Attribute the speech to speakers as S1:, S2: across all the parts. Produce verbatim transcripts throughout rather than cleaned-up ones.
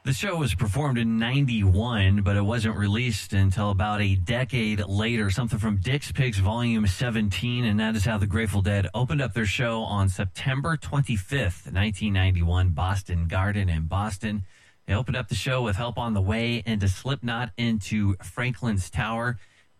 S1: The show was performed in ninety-one, but it wasn't released until about a decade later, something from Dick's Picks Volume seventeen, and that is how the Grateful Dead opened up their show on September twenty-fifth, nineteen ninety-one, Boston Garden in Boston. They opened up the show with Help on the Way, into Slipknot, into Franklin's Tower,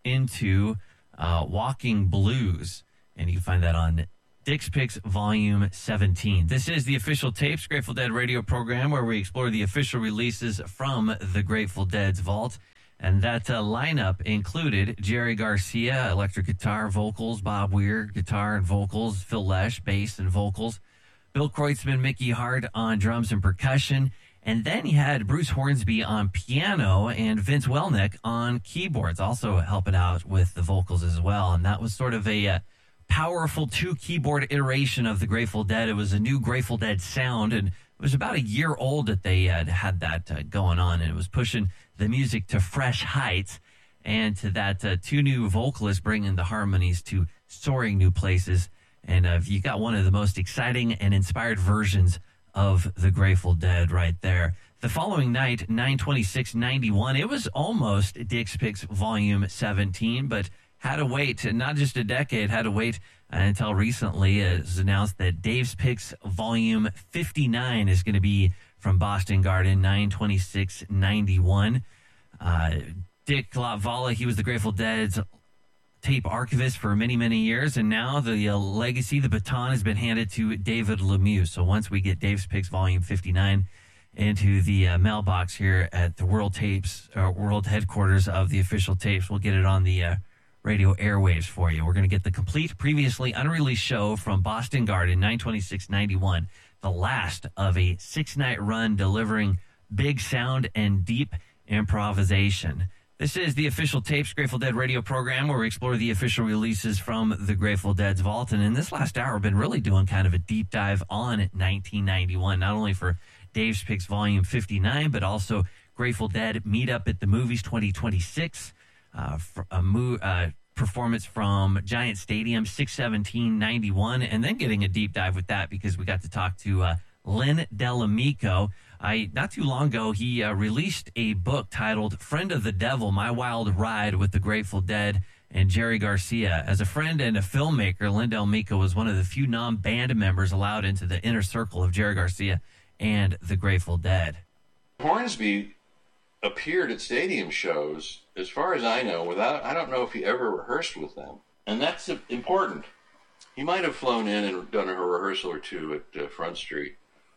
S1: into uh, Walking Blues, and you can find that on Dick's Picks Volume seventeen. This is the Official Tapes Grateful Dead radio program where we explore the official releases from the Grateful Dead's vault. And that uh, lineup included Jerry Garcia, electric guitar, vocals, Bob Weir, guitar and vocals, Phil Lesh, bass and vocals, Bill Kreutzmann, Mickey Hart on drums and percussion. And then you had Bruce Hornsby on piano and Vince Welnick on keyboards, also helping out with the vocals as well. And that was sort of a... Uh, powerful two-keyboard iteration of the Grateful Dead. It was a new Grateful Dead sound, and it was about a year old that they had had that uh, going on, and it was pushing the music to fresh heights, and to that uh, two new vocalists bringing the harmonies to soaring new places. And uh, you got one of the most exciting and inspired versions of the Grateful Dead right there. The following night, nine twenty-six ninety-one, it was almost Dick's Picks Volume seventeen, but had to wait, not just a decade, had to wait until recently. It was announced that Dave's Picks Volume fifty-nine is going to be from Boston Garden, nine twenty-six ninety-one. Uh, Dick Latvala, he was the Grateful Dead's tape archivist for many, many years, and now the uh, legacy, the baton, has been handed to David Lemieux. So once we get Dave's Picks Volume fifty-nine into the uh, mailbox here at the World Tapes, or World Headquarters of the Official Tapes, we'll get it on the uh, radio airwaves for you. We're going to get the complete, previously unreleased show from Boston Garden, nine twenty-six ninety-one, the last of a six-night run delivering big sound and deep improvisation. This is the Official Tapes Grateful Dead radio program where we explore the official releases from the Grateful Dead's vault. And in this last hour, we've been really doing kind of a deep dive on nineteen ninety-one, not only for Dave's Picks Volume fifty-nine, but also Grateful Dead Meet Up at the Movies twenty twenty-six. Uh, a mo- uh, performance from Giant Stadium, six seventeen ninety-one, and then getting a deep dive with that because we got to talk to uh, Len Delamico. I not too long ago, he uh, released a book titled Friend of the Devil, My Wild Ride with the Grateful Dead and Jerry Garcia. As a friend and a filmmaker, Len Delamico was one of the few non-band members allowed into the inner circle of Jerry Garcia and the Grateful Dead.
S2: Hornsby appeared at stadium shows, as far as I know, without, I don't know if he ever rehearsed with them. And that's important. He might have flown in and done a rehearsal or two at uh, Front Street.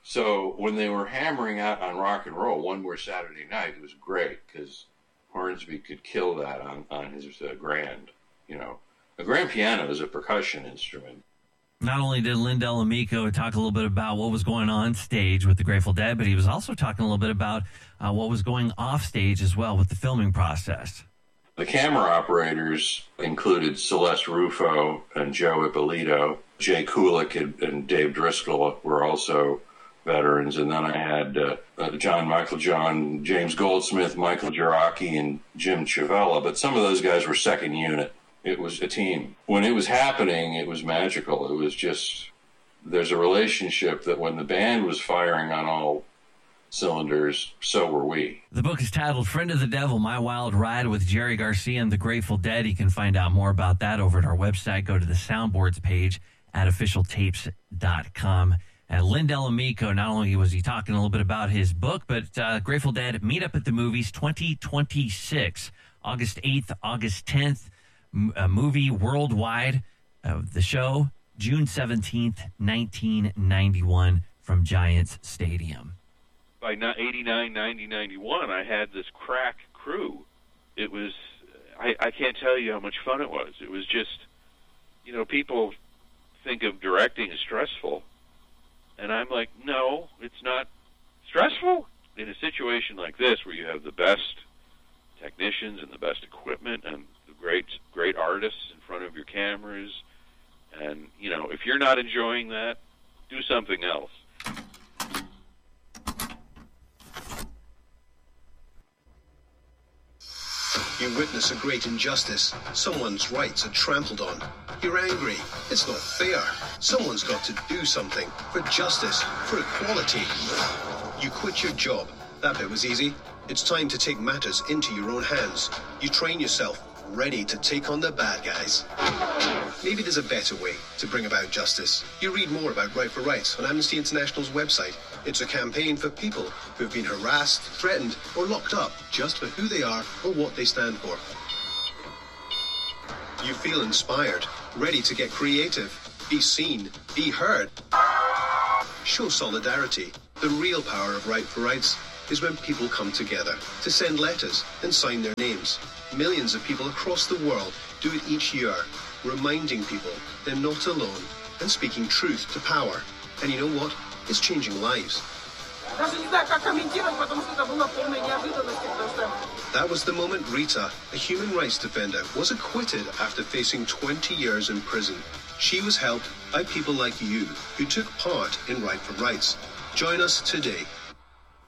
S2: So when they were hammering out on Rock and Roll one more Saturday night, it was great because Hornsby could kill that on, on his uh, grand, you know. A grand piano is a percussion instrument.
S1: Not only did Len Delamico talk a little bit about what was going on stage with the Grateful Dead, but he was also talking a little bit about uh, what was going off stage as well with the filming process.
S2: The camera operators included Celeste Rufo and Joe Ippolito. Jay Kulik and, and Dave Driscoll were also veterans. And then I had uh, uh, John Michael John, James Goldsmith, Michael Giracchi, and Jim Chavella. But some of those guys were second unit. It was a team. When it was happening, it was magical. It was just, there's a relationship that when the band was firing on all cylinders, so were we.
S1: The book is titled Friend of the Devil, My Wild Ride with Jerry Garcia and the Grateful Dead. You can find out more about that over at our website. Go to the soundboards page at official tapes dot com. And Len Delamico, not only was he talking a little bit about his book, but uh, Grateful Dead Meet Up at the Movies twenty twenty-six, August eighth, August tenth. A movie worldwide. Uh, the show, June seventeenth, nineteen ninety-one, from Giants Stadium.
S3: By eighty-nine, ninety, ninety-one, I had this crack crew. It was, I, I can't tell you how much fun it was. It was just, you know, people think of directing as stressful. And I'm like, no, it's not stressful. In a situation like this where you have the best technicians and the best equipment and great great artists in front of your cameras, and you know, if you're not enjoying that, do something else.
S4: You witness a great injustice. Someone's rights are trampled on. You're angry. It's not fair. Someone's got to do something for justice, for equality. You quit your job That bit was easy. It's time to take matters into your own hands. You train yourself, ready to take on the bad guys. Maybe there's a better way to bring about justice. You read more about Right for Rights on Amnesty International's website. It's a campaign for people who've been harassed, threatened, or locked up just for who they are or what they stand for. You feel inspired, ready to get creative, be seen, be heard. Show solidarity. The real power of Right for Rights is when people come together to send letters and sign their names. Millions of people across the world do it each year, reminding people they're not alone and speaking truth to power. And you know what? It's changing lives. That was the moment Rita, a human rights defender, was acquitted after facing twenty years in prison. She was helped by people like you who took part in Right for Rights. Join us today